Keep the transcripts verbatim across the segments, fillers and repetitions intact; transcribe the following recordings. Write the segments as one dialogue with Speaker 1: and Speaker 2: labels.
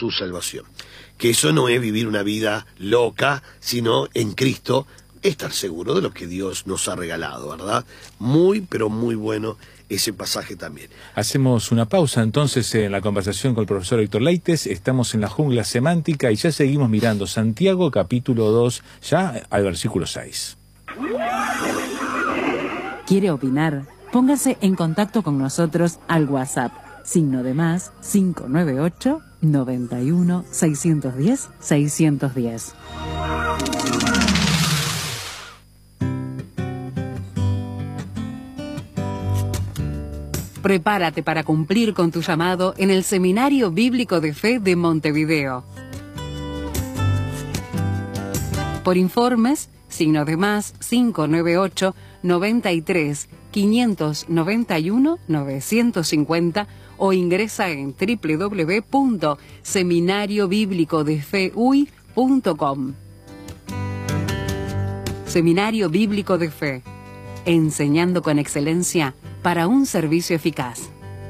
Speaker 1: su salvación. Que eso no es vivir una vida loca, sino en Cristo estar seguro de lo que Dios nos ha regalado, ¿verdad? Muy, pero muy bueno ese pasaje también.
Speaker 2: Hacemos una pausa entonces en la conversación con el profesor Héctor Leites. Estamos en la jungla semántica y ya seguimos mirando Santiago capítulo dos, ya al versículo seis.
Speaker 3: ¿Quiere opinar? Póngase en contacto con nosotros al WhatsApp, signo de más cinco nueve ocho, noventa y uno, seiscientos diez, seiscientos diez. Prepárate para cumplir con tu llamado en el Seminario Bíblico de Fe de Montevideo. Por informes, signo de más cinco nueve ocho, noventa y tres, quinientos noventa y uno, novecientos cincuenta o ingresa en doble u doble u doble u punto seminario bíblico de fe u i punto com. Seminario Bíblico de Fe, enseñando con excelencia para un servicio eficaz.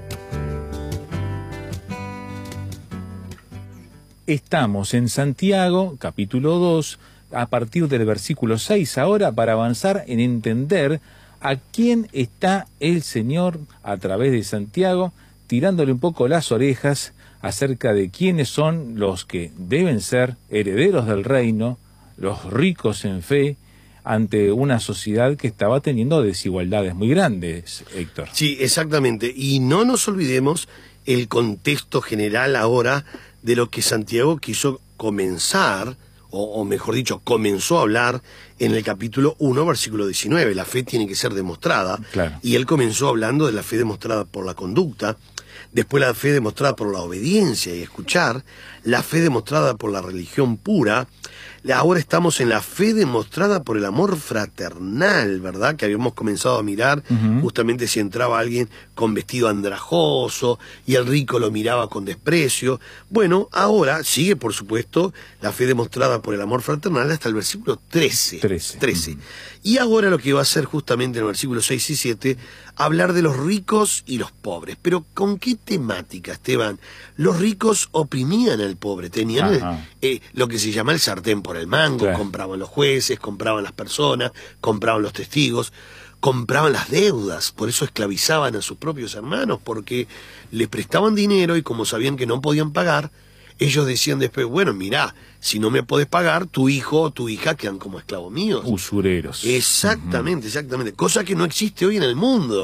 Speaker 2: Estamos en Santiago, capítulo dos, a partir del versículo seis ahora, para avanzar en entender a quién está el Señor a través de Santiago, tirándole un poco las orejas acerca de quiénes son los que deben ser herederos del reino, los ricos en fe, ante una sociedad que estaba teniendo desigualdades muy grandes, Héctor.
Speaker 1: Sí, exactamente. Y no nos olvidemos el contexto general ahora de lo que Santiago quiso comenzar, o, o mejor dicho, comenzó a hablar en el capítulo uno, versículo diecinueve. La fe tiene que ser demostrada.
Speaker 2: Claro.
Speaker 1: Y él comenzó hablando de la fe demostrada por la conducta, después la fe demostrada por la obediencia y escuchar, la fe demostrada por la religión pura. Ahora estamos en la fe demostrada por el amor fraternal, ¿verdad? Que habíamos comenzado a mirar, uh-huh. justamente si entraba alguien con vestido andrajoso y el rico lo miraba con desprecio. Bueno, ahora sigue, por supuesto, la fe demostrada por el amor fraternal hasta el versículo trece.
Speaker 2: trece.
Speaker 1: trece. Uh-huh. Y ahora lo que va a hacer justamente en el versículo seis y siete, hablar de los ricos y los pobres. Pero ¿con qué temática, Esteban? Los ricos oprimían al pobre, tenían eh, lo que se llama el sartén por el mango, claro. Compraban los jueces, compraban las personas, compraban los testigos, compraban las deudas, por eso esclavizaban a sus propios hermanos, porque les prestaban dinero y como sabían que no podían pagar, ellos decían después, bueno, mirá, si no me podés pagar, tu hijo o tu hija quedan como esclavos míos.
Speaker 2: Usureros.
Speaker 1: Exactamente, uh-huh. exactamente. Cosa que no existe hoy en el mundo.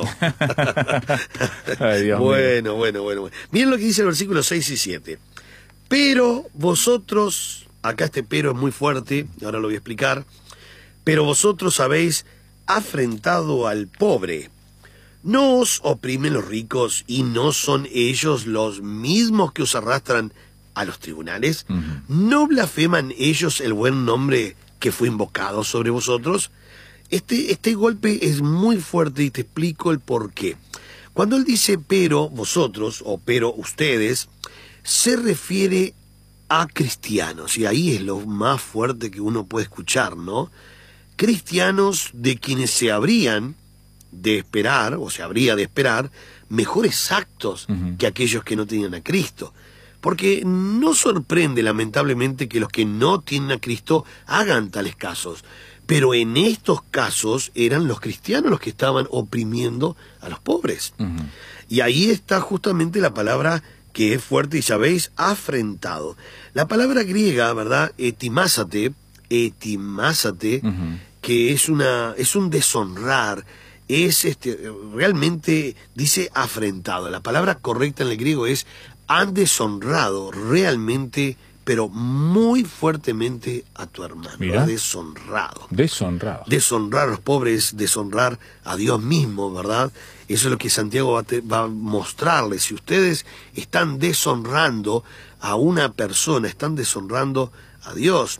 Speaker 2: Ay, Dios
Speaker 1: bueno,
Speaker 2: mío.
Speaker 1: bueno, bueno, bueno. Miren lo que dice el versículo seis y siete. Pero vosotros, acá este pero es muy fuerte, ahora lo voy a explicar, pero vosotros habéis afrentado al pobre. ¿No os oprimen los ricos y no son ellos los mismos que os arrastran a los tribunales? Uh-huh. ¿No blasfeman ellos el buen nombre que fue invocado sobre vosotros? Este, este golpe es muy fuerte y te explico el por qué. Cuando él dice pero vosotros o pero ustedes, se refiere a cristianos, y ahí es lo más fuerte que uno puede escuchar, ¿no? Cristianos de quienes se habrían de esperar, o se habría de esperar, mejores actos uh-huh. que aquellos que no tenían a Cristo. Porque no sorprende, lamentablemente, que los que no tienen a Cristo hagan tales casos. Pero en estos casos eran los cristianos los que estaban oprimiendo a los pobres. Uh-huh. Y ahí está justamente la palabra que es fuerte y sabéis, afrentado. La palabra griega, ¿verdad? Etimásate, etimásate, uh-huh. que es una es un deshonrar, es este realmente dice afrentado. La palabra correcta en el griego es han deshonrado realmente, pero muy fuertemente a tu hermano.
Speaker 2: Mira.
Speaker 1: Deshonrado.
Speaker 2: Deshonrado.
Speaker 1: Deshonrar a los pobres, deshonrar a Dios mismo, ¿verdad? Eso es lo que Santiago va a, te, va a mostrarles. Si ustedes están deshonrando a una persona, están deshonrando a Dios.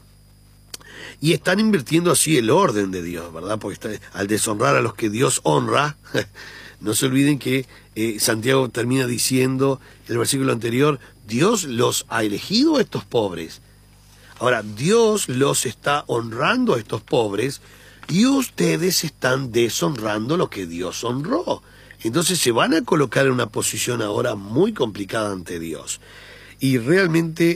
Speaker 1: Y están invirtiendo así el orden de Dios, ¿verdad? Porque está, al deshonrar a los que Dios honra, no se olviden que eh, Santiago termina diciendo en el versículo anterior, Dios los ha elegido a estos pobres. Ahora, Dios los está honrando a estos pobres y ustedes están deshonrando lo que Dios honró. Entonces se van a colocar en una posición ahora muy complicada ante Dios. Y realmente